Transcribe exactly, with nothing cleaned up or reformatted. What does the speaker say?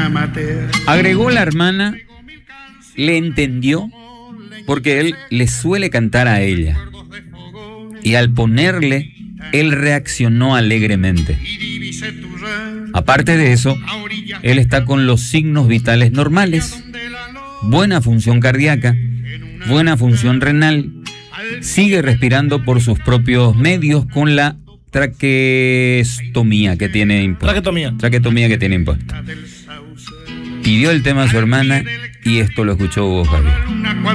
Agregó la hermana, le entendió, porque él le suele cantar a ella. Y al ponerle, él reaccionó alegremente. Aparte de eso, él está con los signos vitales normales, buena función cardíaca, buena función renal, sigue respirando por sus propios medios con la traqueostomía que tiene impuesta. Traqueotomía. Traqueotomía que tiene impuesta. Pidió el tema a su hermana y esto lo escuchó Hugo Javier.